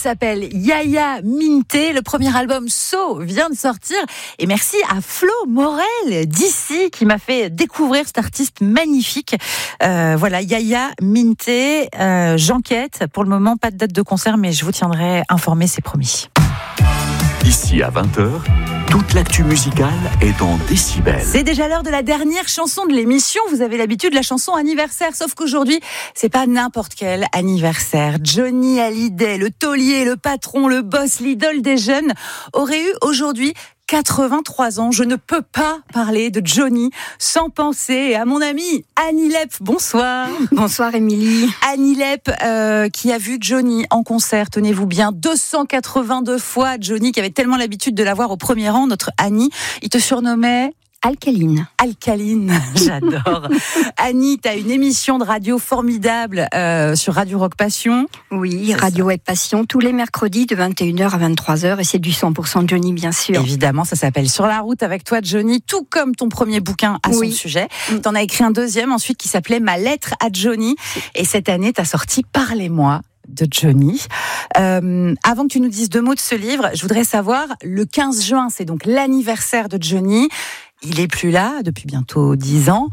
s'appelle Yaya Minté. Le premier album So vient de sortir. Et merci à Flo Morel d'ici qui m'a fait découvrir cet artiste magnifique. Voilà, Yaya Minté. J'enquête. Pour le moment, pas de date de concert, mais je vous tiendrai informé, c'est promis. Ici à 20h, toute l'actu musicale est dans Décibel. C'est déjà l'heure de la dernière chanson de l'émission. Vous avez l'habitude de la chanson anniversaire, sauf qu'aujourd'hui, c'est pas n'importe quel anniversaire. Johnny Hallyday, le taulier, le patron, le boss, l'idole des jeunes, aurait eu aujourd'hui 83 ans. Je ne peux pas parler de Johnny sans penser à mon amie Annie Lepp. Bonsoir. Bonsoir Émilie. Annie Lepp qui a vu Johnny en concert, tenez-vous bien, 282 fois. Johnny qui avait tellement l'habitude de la voir au premier rang, notre Annie. Il te surnommait Alcaline. Alcaline, j'adore. Annie, tu as une émission de radio formidable sur Radio Rock Passion. Oui, Radio Web Passion, tous les mercredis de 21h à 23h, et c'est du 100% Johnny, bien sûr. Évidemment, ça s'appelle Sur la route avec toi, Johnny, tout comme ton premier bouquin à son sujet. Tu en as écrit un deuxième ensuite qui s'appelait Ma lettre à Johnny. Et cette année, tu as sorti Parlez-moi de Johnny. Avant que tu nous dises deux mots de ce livre, je voudrais savoir, le 15 juin, c'est donc l'anniversaire de Johnny. Il est plus là depuis bientôt 10 ans.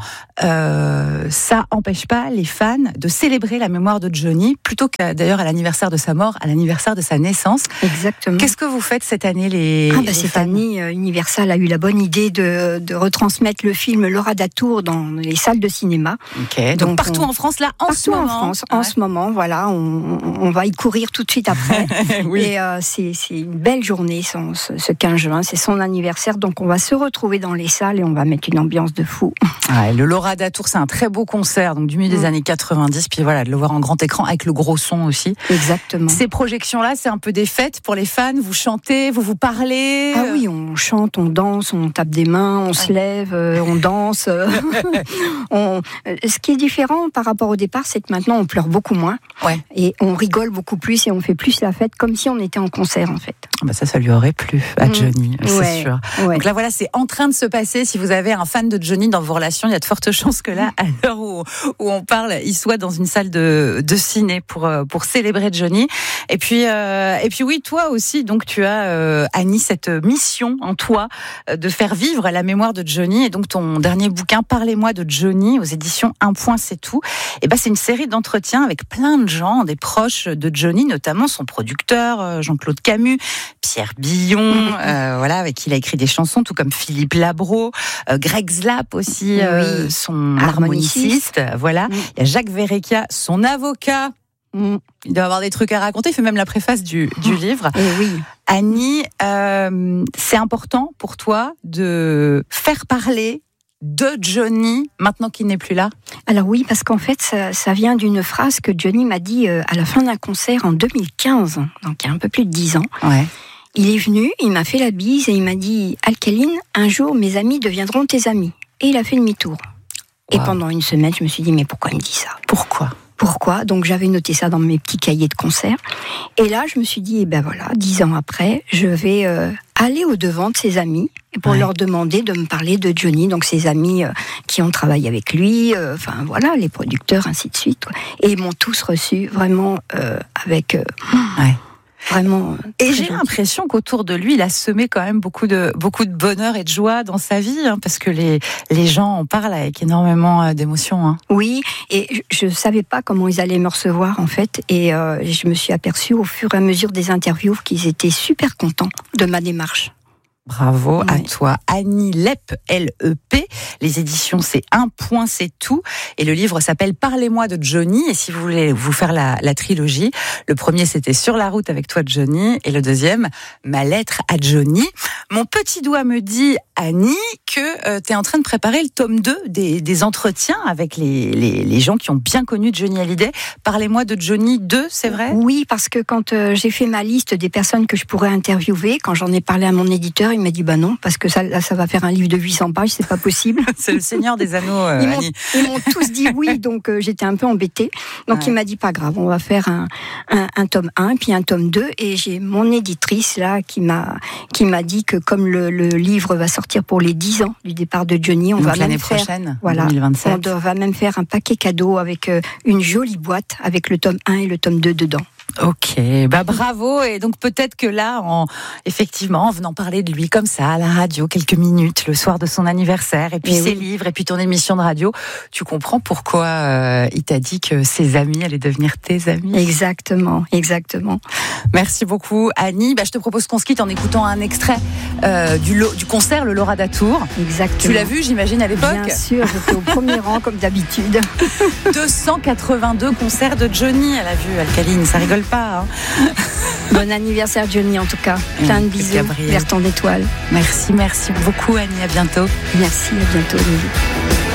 Ça empêche pas les fans de célébrer la mémoire de Johnny, plutôt que d'ailleurs à l'anniversaire de sa mort, à l'anniversaire de sa naissance. Exactement. Qu'est-ce que vous faites cette année, les cette fans année, Universal a eu la bonne idée de retransmettre le film Laura Datour dans les salles de cinéma. Ok. Donc partout en France, là, en ce moment. Partout en France, en ce moment, voilà, on va y courir tout de suite après. Oui. Et c'est une belle journée, ce 15 juin, c'est son anniversaire, donc on va se retrouver dans les salles et on va mettre une ambiance de fou. Ouais, le Laura Datour, c'est un très beau concert, donc du milieu des années 90, puis voilà, de le voir en grand écran avec le gros son aussi. Exactement. Ces projections-là, c'est un peu des fêtes pour les fans, vous chantez, vous parlez. Ah oui, on chante, on danse, on tape des mains, on se lève, on danse. Ce qui est différent par rapport au départ, c'est que maintenant on pleure beaucoup moins. Ouais. Et on rigole beaucoup plus et on fait plus la fête comme si on était en concert en fait. Bah ça lui aurait plu à Johnny, c'est sûr. Ouais. Donc là voilà, c'est en train de se passer. Si vous avez un fan de Johnny dans vos relations, il y a de fortes chances que là, à l'heure où on parle, il soit dans une salle de ciné pour célébrer Johnny. Et puis oui, toi aussi, donc tu as Annie cette mission en toi de faire vivre la mémoire de Johnny. Et donc ton dernier bouquin, Parlez-moi de Johnny, aux éditions Un Point C'est Tout. Et ben c'est une série d'entretiens avec plein de gens, des proches de Johnny, notamment son producteur Jean-Claude Camus, Pierre Billon, voilà, avec qui il a écrit des chansons, tout comme Philippe Labro, Greg Zlap aussi, son harmoniciste. Voilà, il y a Jacques Verrecchia, son avocat. Il doit avoir des trucs à raconter, il fait même la préface du livre. Et oui. Annie, c'est important pour toi de faire parler de Johnny maintenant qu'il n'est plus là? Alors oui, parce qu'en fait, ça vient d'une phrase que Johnny m'a dit à la fin d'un concert en 2015, donc il y a un peu plus de 10 ans. Ouais. Il est venu, il m'a fait la bise et il m'a dit « Alcaline, un jour mes amis deviendront tes amis ». Et il a fait demi-tour. Wow. Et pendant une semaine, je me suis dit « Mais pourquoi il me dit ça ?» Pourquoi ? Donc j'avais noté ça dans mes petits cahiers de concert. Et là, je me suis dit, 10 ans après, je vais aller au-devant de ses amis pour leur demander de me parler de Johnny, donc ses amis qui ont travaillé avec lui, les producteurs, ainsi de suite. Et ils m'ont tous reçu vraiment avec... Vraiment. Et j'ai l'impression qu'autour de lui, il a semé quand même beaucoup de bonheur et de joie dans sa vie, parce que les gens en parlent avec énormément d'émotion. Oui, et je savais pas comment ils allaient me recevoir en fait, et je me suis aperçue au fur et à mesure des interviews qu'ils étaient super contents de ma démarche. Bravo à toi, Annie Lepp, L-E-P. Les éditions, c'est Un Point C'est Tout. Et le livre s'appelle Parlez-moi de Johnny. Et si vous voulez vous faire la trilogie, le premier, c'était Sur la route avec toi, Johnny. Et le deuxième, Ma lettre à Johnny. Mon petit doigt me dit, Annie, que tu es en train de préparer le tome 2 des entretiens avec les gens qui ont bien connu Johnny Hallyday. Parlez-moi de Johnny 2, c'est vrai ? Oui, parce que quand j'ai fait ma liste des personnes que je pourrais interviewer, quand j'en ai parlé à mon éditeur, il m'a dit non, parce que ça va faire un livre de 800 pages, c'est pas possible. C'est le Seigneur des Anneaux, Annie. Ils m'ont tous dit oui, donc j'étais un peu embêtée. Donc il m'a dit pas grave, on va faire un tome 1, puis un tome 2, et j'ai mon éditrice là qui m'a dit que comme le livre va sortir pour les 10 ans du départ de Johnny, donc va l'année prochaine, 2027. On va même faire un paquet cadeau avec une jolie boîte avec le tome 1 et le tome 2 dedans. Ok, bravo. Et donc peut-être que là, effectivement, en venant parler de lui comme ça à la radio, quelques minutes le soir de son anniversaire, et puis ses livres, et puis ton émission de radio, tu comprends pourquoi il t'a dit que ses amis allaient devenir tes amis. Exactement. Merci beaucoup, Annie. Je te propose qu'on se quitte en écoutant un extrait du concert Le Laura d'Atour. Exactement. Tu l'as vu, j'imagine, à l'époque ? Bien sûr, j'étais au premier rang comme d'habitude. 282 concerts de Johnny, elle a vu, Alcaline, ça rigole pas. Bon anniversaire Johnny en tout cas. Plein de bisous vers ton étoile. Merci beaucoup Annie, à bientôt. Merci, à bientôt Lily.